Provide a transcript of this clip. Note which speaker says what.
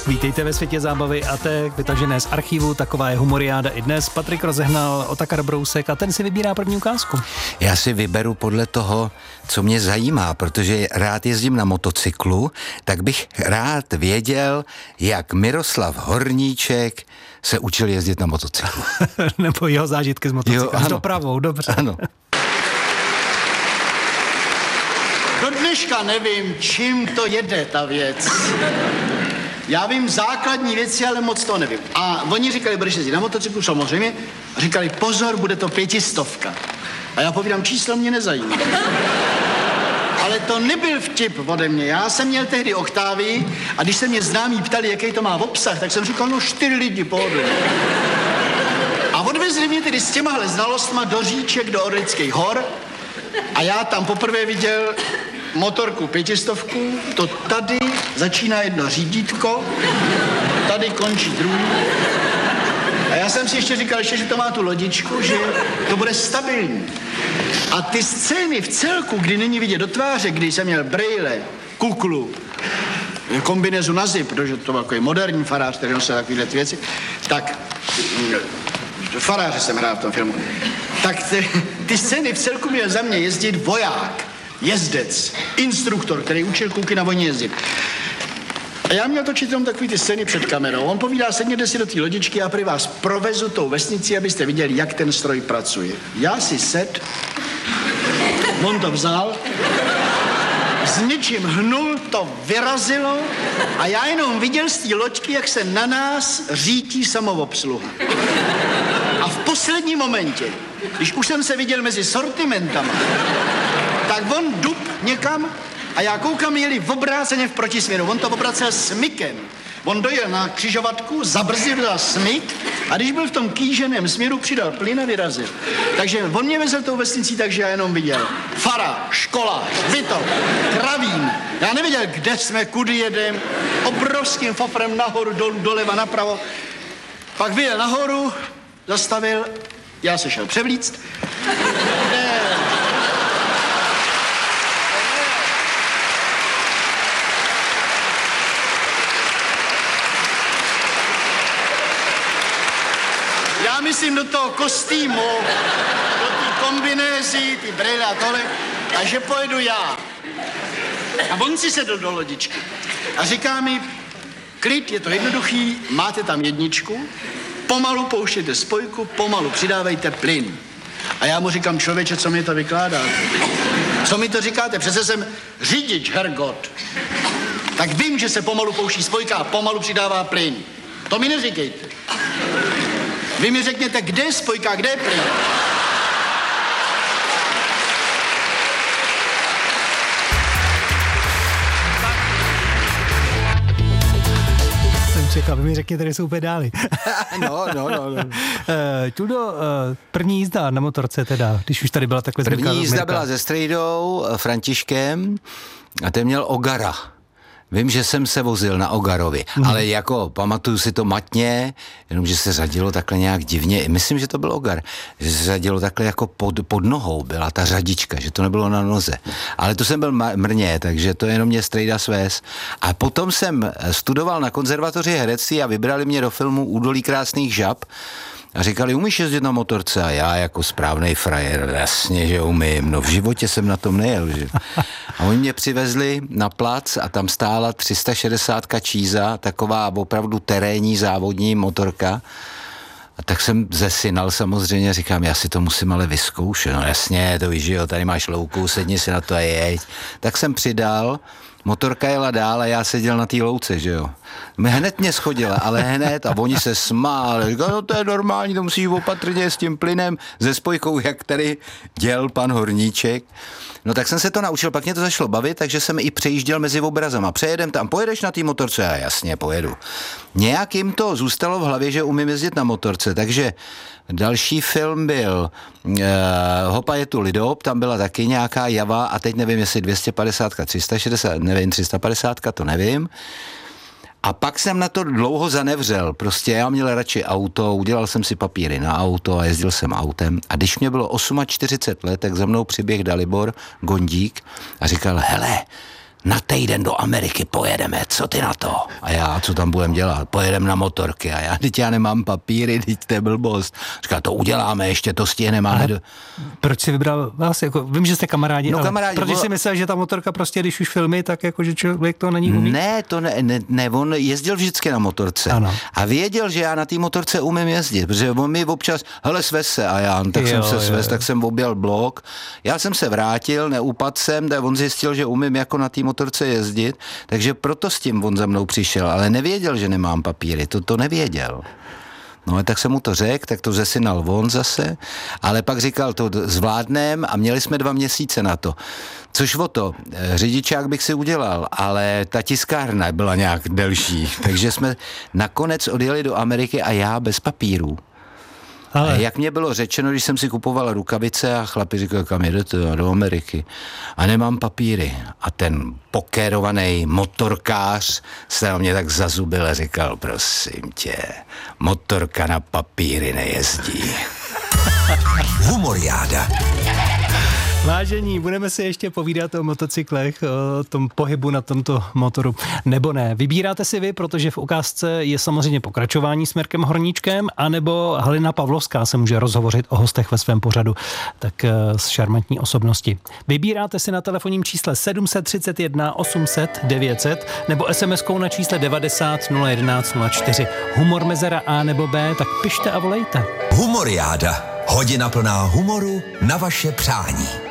Speaker 1: Vítejte ve světě zábavy a tak vytažené z archivu, taková je humoriáda i dnes. Patrik rozehnal Otakar Brousek a ten si vybírá první ukázku.
Speaker 2: Já si vyberu podle toho, co mě zajímá, protože rád jezdím na motocyklu, tak bych rád věděl, jak Miroslav Horníček se učil jezdit na motocyklu.
Speaker 1: Nebo jeho zážitky z motocykla. S dopravou, dobře.
Speaker 2: Ano.
Speaker 3: Do dneška nevím, čím to jede ta věc. Já vím základní věci, ale moc to nevím. A oni říkali, budeš jezdit na motocyklu, samozřejmě. A říkali, pozor, bude to 500. A já povídám, číslo mě nezajímá. Ale to nebyl vtip ode mě. Já jsem měl tehdy oktávy a když se mě známí ptali, jaký to má obsah, tak jsem říkal, no 4 lidi pohodlně. A odvezli mě tedy s těmahle znalostma do Říček, do Orlických hor a já tam poprvé viděl motorku 500, to tady začíná jedno řídítko, tady končí druhý. A já jsem si ještě říkal, že to má tu lodičku, že to bude stabilní. A ty scény v celku, kdy není vidět do tváře, kdy jsem měl brejle, kuklu, kombinézu na zip, protože to byl takový moderní farář, který nosil takovýhle věci, tak faráře jsem hrál v tom filmu. Tak ty scény v celku měl za mě jezdit voják, jezdec, instruktor, který učil kluky na vojně jezdit. A já měl točit jenom takový ty scény před kamerou. On povídá, sedněte si do té lodičky a prý vás provezu tou vesnici, abyste viděli, jak ten stroj pracuje. Já si sed, on to vzal, s něčím hnul, to vyrazilo a já jenom viděl z té loďky, jak se na nás řítí samoobsluha. A v posledním momentě, když už jsem se viděl mezi sortimentama, tak on dup někam a já koukám, jeli v obráceně v protisměru. On to obracel smykem. On dojel na křižovatku, zabrzdil za smyk a když byl v tom kýženém směru, přidal plyn a vyrazil. Takže on mě vezl tou vesnicí, takže já jenom viděl fara, škola, vytok, kravín. Já nevěděl, kde jsme, kudy jedem, obrovským fofrem nahoru, dolů, doleva, napravo. Pak vyjel nahoru, zastavil, já se šel převlíct. Já myslím do toho kostýmu, do té kombinézy, ty brýle a tohle, a že pojedu já. A on si sedl do lodičky a říká mi, klid, je to jednoduchý, máte tam jedničku, pomalu pouštěte spojku, pomalu přidávejte plyn. A já mu říkám, člověče, co mi to vykládáte? Co mi to říkáte? Přece jsem řidič, Hergot. Tak vím, že se pomalu pouští spojka a pomalu přidává plyn. To mi neříkejte. Vy mi řekněte, kde je spojka, kde je plyn?
Speaker 1: Jsem čekal, vy mi řekněte, kde jsou pedály.
Speaker 2: No.
Speaker 1: Tuldo, první jízda na motorce teda, když už tady byla takhle zmínka.
Speaker 2: První jízda byla se Strejdou, Františkem a ten měl Ogara. Vím, že jsem se vozil na Ogarovi, ale jako pamatuju si to matně, jenomže se řadilo takhle nějak divně, myslím, že to byl Ogar, že se řadilo takhle jako pod nohou byla ta řadička, že to nebylo na noze. Ale to jsem byl mrně, takže to jenom mě Strejda svést. A potom jsem studoval na konzervatoři herectví a vybrali mě do filmu Údolí krásných žab. A říkali, umíš jezdit na motorce? A já jako správnej frajer, jasně, že umím. No v životě jsem na tom nejel, že? A oni mě přivezli na plac a tam stála 360 Číza, taková opravdu terénní závodní motorka. A tak jsem zesinal samozřejmě, říkám, já si to musím ale vyzkoušet. No jasně, to víš, že jo, tady máš louku, sedni si na to a jeď. Tak jsem přidal, motorka jela dál a já seděl na té louce, že jo. Hned mě schodila, ale hned a oni se smáli. Říkali, no to je normální, to musíš opatrně s tím plynem, ze spojkou, jak tady děl pan Horníček. No tak jsem se to naučil, pak mě to začalo bavit, takže jsem i přejížděl mezi obrazama. Přejedem tam, pojedeš na té motorce? A jasně, pojedu. Nějak jim to zůstalo v hlavě, že umím jezdit na motorce, takže další film byl Hopa je tu lidoop, tam byla taky nějaká java a teď nevím, jestli 250, 360, nevím, 350, to nevím. A pak jsem na to dlouho zanevřel, prostě já měl radši auto, udělal jsem si papíry na auto a jezdil jsem autem. A když mě bylo 48 let, tak za mnou přiběh Dalibor Gondík a říkal, hele, na týden do Ameriky pojedeme, co ty na to? A já, co tam budem dělat? Pojedeme na motorky. A já nemám papíry, teď to je blbost. Říká, to uděláme, ještě to stihneme.
Speaker 1: Proč jsi vybral vás? Jako, vím, že jste kamarádi,
Speaker 2: no,
Speaker 1: ale
Speaker 2: kamarádi,
Speaker 1: protože si myslel, že ta motorka prostě, když už filmy, tak jako, že člověk to není umí?
Speaker 2: Ne, on jezdil vždycky na motorce.
Speaker 1: Ano.
Speaker 2: A věděl, že já na té motorce umím jezdit, protože on mi občas, hele, svez se, a já, tak jsem se svez, tak jsem objel blok. Já jsem se vrátil, neupadl jsem, tak on zjistil, že umím jako na té motorce jezdit, takže proto s tím on za mnou přišel, ale nevěděl, že nemám papíry, to nevěděl. No, tak jsem mu to řekl, tak to zesinal on zase, ale pak říkal, to zvládnem a měli jsme 2 měsíce na to. Což o to, řidičák bych si udělal, ale ta tiskárna byla nějak delší, takže jsme nakonec odjeli do Ameriky a já bez papírů. Ale jak mě bylo řečeno, když jsem si kupoval rukavice a chlapi říkali, kam jedete, do Ameriky. A nemám papíry. A ten pokérovaný motorkář se na mě tak zazubil a říkal, prosím tě, motorka na papíry nejezdí.
Speaker 4: Humoriáda.
Speaker 1: Vážení, budeme si ještě povídat o motocyklech, o tom pohybu na tomto motoru, nebo ne. Vybíráte si vy, protože v ukázce je samozřejmě pokračování s Mirkem Horníčkem, anebo Halina Pavlovská se může rozhovořit o hostech ve svém pořadu, tak z šarmantní osobnosti. Vybíráte si na telefonním čísle 731 800 900 nebo SMS-kou na čísle 90 011 04. Humor mezera A nebo B, tak pište a volejte.
Speaker 4: Humoriáda. Hodina plná humoru na vaše přání.